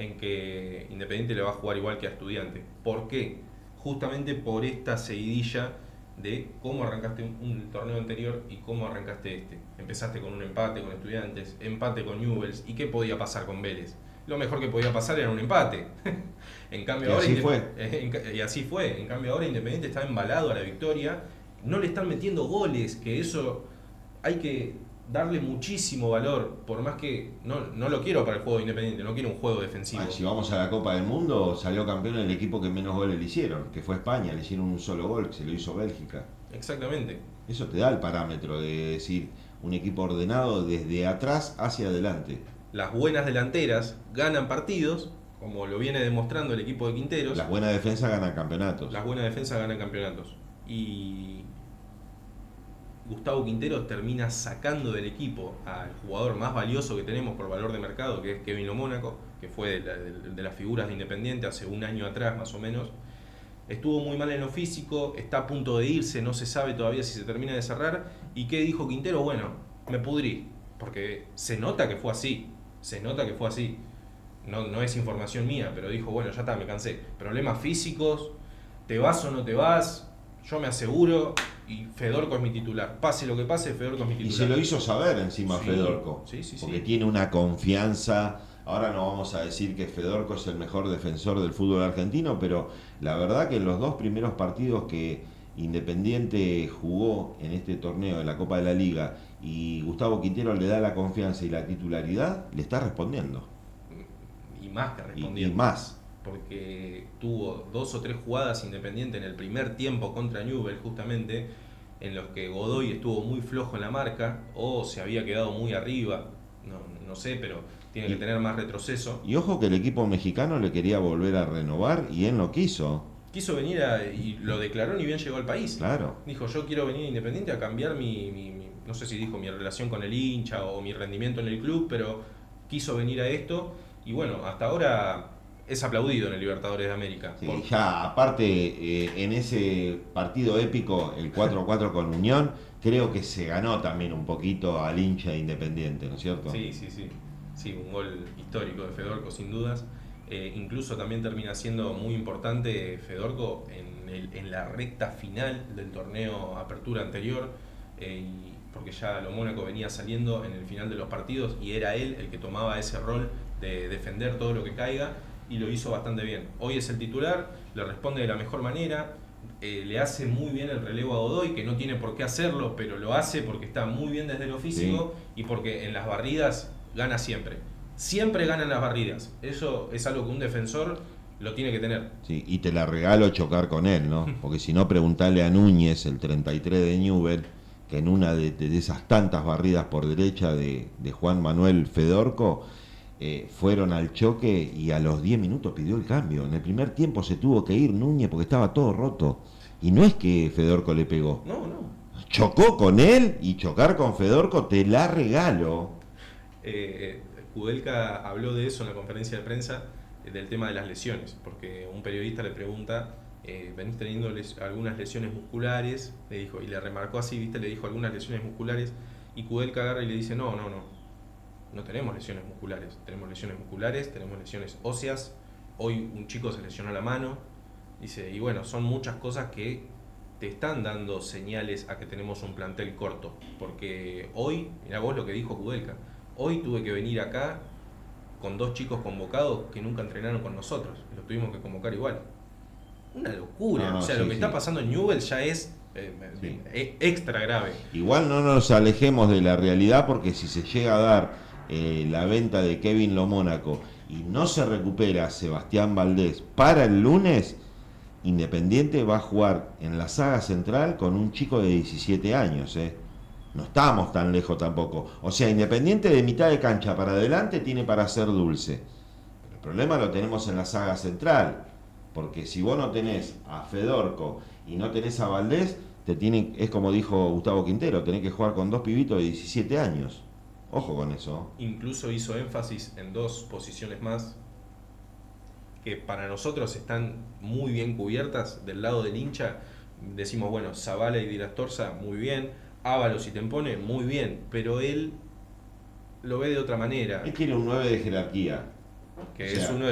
en que Independiente le va a jugar igual que a Estudiantes. ¿Por qué? Justamente por esta seguidilla de cómo arrancaste un torneo anterior y cómo arrancaste este. Empezaste con un empate con Estudiantes, empate con Newell's, ¿y qué podía pasar con Vélez? Lo mejor que podía pasar era un empate. En cambio Y ahora así fue. y así fue. En cambio ahora Independiente está embalado a la victoria, no le están metiendo goles, que eso hay que darle muchísimo valor, por más que no lo quiero para el juego de Independiente, no quiero un juego defensivo. Bueno, si vamos a la Copa del Mundo, salió campeón el equipo que menos goles le hicieron, que fue España, le hicieron un solo gol, que se lo hizo Bélgica. Exactamente. Eso te da el parámetro de decir un equipo ordenado desde atrás hacia adelante. Las buenas delanteras ganan partidos, como lo viene demostrando el equipo de Quinteros. Las buenas defensas ganan campeonatos. Las buenas defensas ganan campeonatos. Y Gustavo Quinteros termina sacando del equipo al jugador más valioso que tenemos por valor de mercado, que es Kevin Lo Mónaco, que fue de las figuras de Independiente hace un año atrás más o menos. Estuvo muy mal en lo físico, está a punto de irse, no se sabe todavía si se termina de cerrar. ¿Y qué dijo Quintero? Bueno, me pudrí, porque se nota que fue así, se nota que fue así. No es información mía, pero dijo, bueno, ya está, me cansé. Problemas físicos, te vas o no te vas, yo me aseguro y Fedorco es mi titular. Pase lo que pase, Fedorco es mi Y titular. se lo hizo saber encima Sí, Fedorco. sí. Porque tiene una confianza. Ahora no vamos a decir que Fedorco es el mejor defensor del fútbol argentino, pero la verdad que en los dos primeros partidos que Independiente jugó en este torneo de la Copa de la Liga y Gustavo Quintero le da la confianza y la titularidad, le está respondiendo. Y más que Y respondiendo. más. Porque tuvo 2 o 3 jugadas Independiente en el primer tiempo contra Newell justamente, en los que Godoy estuvo muy flojo en la marca o se había quedado muy arriba, no sé, pero tiene que Y, tener más retroceso. y ojo que el equipo mexicano le quería volver a renovar y él no quiso. Quiso venir y lo declaró ni bien llegó al país. Claro. Dijo, yo quiero venir a Independiente a cambiar no sé si dijo mi relación con el hincha o mi rendimiento en el club, pero quiso venir a esto y bueno, hasta ahora es aplaudido en el Libertadores de América. Sí, ya aparte en ese partido épico, el 4-4 con Unión, creo que se ganó también un poquito al hincha de Independiente, ¿no es cierto? Sí, un gol histórico de Fedorco sin dudas. Incluso también termina siendo muy importante Fedorco en la recta final del torneo Apertura anterior, porque ya Lo Mónaco venía saliendo en el final de los partidos y era él el que tomaba ese rol de defender todo lo que caiga y lo hizo bastante bien. Hoy es el titular, le responde de la mejor manera, le hace muy bien el relevo a Godoy, que no tiene por qué hacerlo, pero lo hace porque está muy bien desde lo físico y porque en las barridas gana siempre. Siempre ganan las barridas. Eso es algo que un defensor lo tiene que tener. Sí, y te la regalo chocar con él, ¿no? Porque si no, preguntale a Núñez, el 33 de Newell, que en una de esas tantas barridas por derecha de Juan Manuel Fedorco, fueron al choque y a los 10 minutos pidió el cambio. En el primer tiempo se tuvo que ir Núñez porque estaba todo roto. Y no es que Fedorco le pegó. No. Chocó con él y chocar con Fedorco te la regalo. Kudelka habló de eso en la conferencia de prensa, del tema de las lesiones, porque un periodista le pregunta, venís teniendo algunas lesiones musculares, le dijo, y le remarcó así, viste, le dijo algunas lesiones musculares, y Kudelka agarra y le dice, no tenemos lesiones musculares, tenemos lesiones óseas, hoy un chico se lesionó la mano, dice, y bueno, son muchas cosas que te están dando señales a que tenemos un plantel corto, porque hoy, mirá vos lo que dijo Kudelka, hoy tuve que venir acá con 2 chicos convocados que nunca entrenaron con nosotros, y los tuvimos que convocar igual. Una locura, No, o sea, sí, lo que sí. está pasando en Newell ya es Sí. extra grave. Igual no nos alejemos de la realidad porque si se llega a dar la venta de Kevin Lo Mónaco y no se recupera Sebastián Valdés para el lunes, Independiente va a jugar en la saga central con un chico de 17 años. No estamos tan lejos tampoco. O sea, Independiente de mitad de cancha para adelante tiene para ser dulce. Pero el problema lo tenemos en la saga central. Porque si vos no tenés a Fedorco y no tenés a Valdés, es como dijo Gustavo Quintero, tenés que jugar con 2 pibitos de 17 años. Ojo con eso. Incluso hizo énfasis en 2 posiciones más que para nosotros están muy bien cubiertas del lado del hincha. Decimos, bueno, Zavala y Di Lastorza, muy bien, Ábalos y Tempone, muy bien, pero él lo ve de otra manera, Él quiere un 9 de jerarquía. que O es sea, uno